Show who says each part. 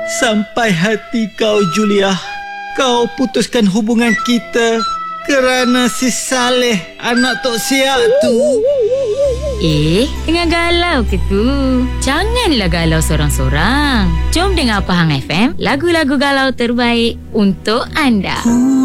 Speaker 1: Sampai hati kau, Julia. Kau putuskan hubungan kita kerana si Saleh, anak Tok Siak tu.
Speaker 2: Tengah galau ke tu? Janganlah galau sorang-sorang. Jom dengar Pahang FM, lagu-lagu galau terbaik untuk anda.